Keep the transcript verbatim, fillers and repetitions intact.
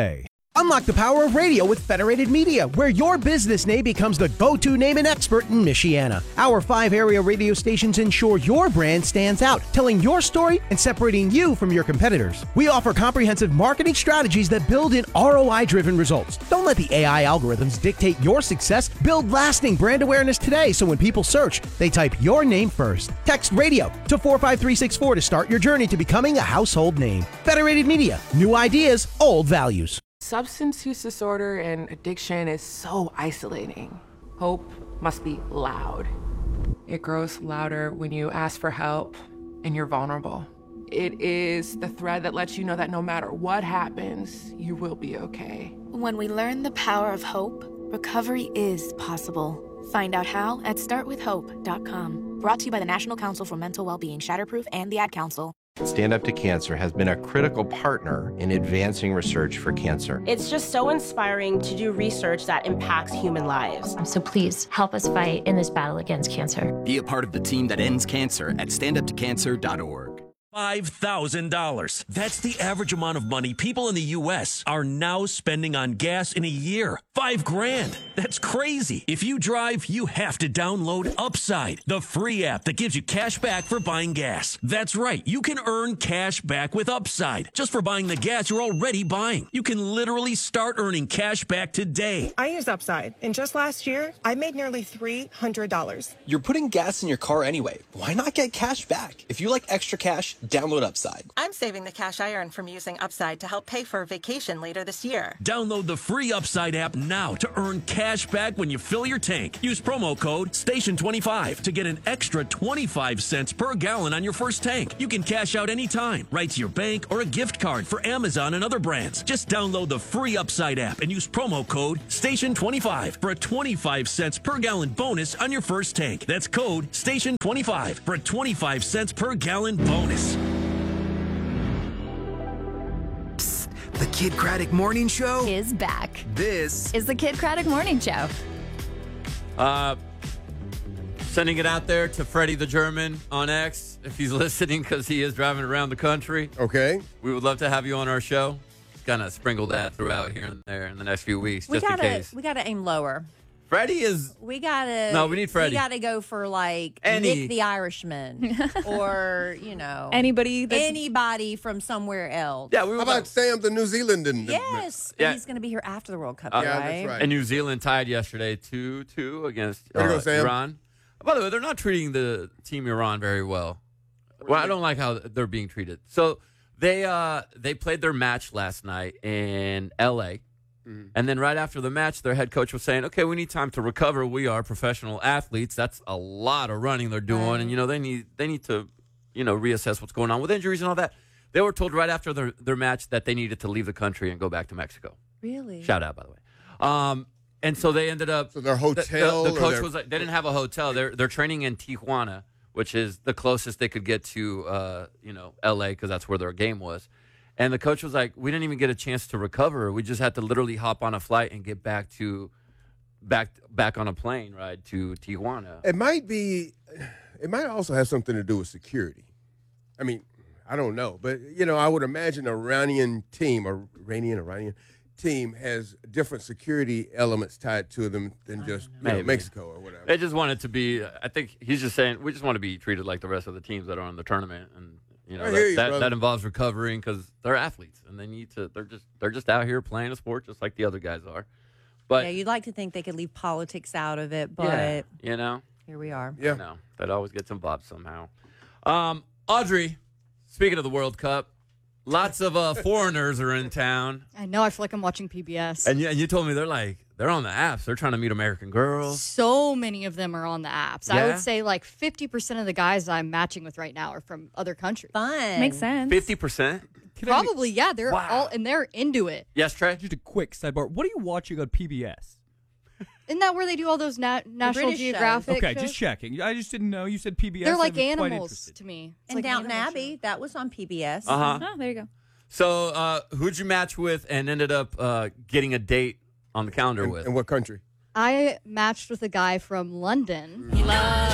A. Unlock the power of radio with Federated Media, where your business name becomes the go-to name and expert in Michiana. Our five area radio stations ensure your brand stands out, telling your story and separating you from your competitors. We offer comprehensive marketing strategies that build in R O I-driven results. Don't let the A I algorithms dictate your success. Build lasting brand awareness today so when people search, they type your name first. Text radio to four five three six four to start your journey to becoming a household name. Federated Media, new ideas, old values. Substance use disorder and addiction is so isolating. Hope must be loud. It grows louder when you ask for help and you're vulnerable. It is the thread that lets you know that no matter what happens, you will be okay. When we learn the power of hope, recovery is possible. Find out how at start with hope dot com. Brought to you by the National Council for Mental Wellbeing, Shatterproof, and the Ad Council. Stand Up to Cancer has been a critical partner in advancing research for cancer. It's just so inspiring to do research that impacts human lives. So please help us fight in this battle against cancer. Be a part of the team that ends cancer at stand up to cancer dot org. five thousand dollars. That's the average amount of money people in the U S are now spending on gas in a year. Five grand. That's crazy. If you drive, you have to download Upside, the free app that gives you cash back for buying gas. That's right. You can earn cash back with Upside just for buying the gas you're already buying. You can literally start earning cash back today. I use Upside, and just last year, I made nearly three hundred dollars. You're putting gas in your car anyway. Why not get cash back? If you like extra cash, download Upside. I'm saving the cash I earn from using Upside to help pay for a vacation later this year. Download the free Upside app now to earn cash back when you fill your tank. Use promo code station twenty-five to get an extra twenty-five cents per gallon on your first tank. You can cash out anytime, right to your bank or a gift card for Amazon and other brands. Just download the free Upside app and use promo code station twenty-five for a twenty-five cents per gallon bonus on your first tank. That's code station twenty-five for a twenty-five cents per gallon bonus. The Kid Craddock Morning Show is back. This is the Kid Craddock Morning Show. Uh, sending it out there to Freddie the German on X, if he's listening, because he is driving around the country. Okay. We would love to have you on our show. Kind of sprinkle that throughout here and there in the next few weeks, We just gotta, in case. we gotta aim lower. Freddie is... We gotta... No, we need Freddie. We gotta go for, like, Any- Nick the Irishman. or, you know... Anybody that's- Anybody from somewhere else. Yeah, we How about Sam the New Zealander? Yes. Yeah. He's going to be here after the World Cup, Uh, right? And New Zealand tied yesterday two two against Way to go, uh, Sam. Iran. By the way, they're not treating the team Iran very well. Well, I don't like how they're being treated. So they uh, they played their match last night in L A. Mm-hmm. And then right after the match, their head coach was saying, okay, we need time to recover. We are professional athletes. That's a lot of running they're doing. Right. And, you know, they need they need to, you know, reassess what's going on with injuries and all that. They were told right after their, their match that they needed to leave the country and go back to Mexico. Really? Shout out, by the way. Um, and so they ended up. So their hotel. The, the, the or coach their- was like, they didn't have a hotel. They're they're training in Tijuana, which is the closest they could get to, uh, you know, L A because that's where their game was. And the coach was like, we didn't even get a chance to recover. We just had to literally hop on a flight and get back to, back back on a plane ride to Tijuana. It might be. It might also have something to do with security. I mean, I don't know, but you know, I would imagine an Iranian team, or Iranian Iranian team, has different security elements tied to them than just you know, Maybe. Mexico or whatever. They just wanted to be. I think he's just saying we just want to be treated like the rest of the teams that are in the tournament, and you know I that, hear you, that, brother. that involves recovering because they're athletes and they need to. They're just they're just out here playing a sport just like the other guys are. But yeah, you'd like to think they could leave politics out of it, but yeah, you know, here we are. Yeah, no, that always gets involved somehow. Um, Audrey, speaking of the World Cup, lots of uh, foreigners are in town. I know. I feel like I'm watching P B S. And you, and you told me they're like, they're on the apps. They're trying to meet American girls. So many of them are on the apps. I Yeah? would say like fifty percent of the guys I'm matching with right now are from other countries. Fun. Makes sense. fifty percent? Probably, yeah. They're Wow. all, and they're into it. Yes, Trey? Just a quick sidebar. What are you watching on P B S? Isn't that where they do all those nat- National British shows. Geographic Okay, shows? just checking. I just didn't know. You said P B S. They're I like was quite animals interested. to me. It's And like an Downton animal Abbey, that was on P B S. Uh-huh. show. Oh, there you go. So uh, who'd you match with and ended up uh, getting a date on the calendar In, with? in what country? I matched with a guy from London. Love.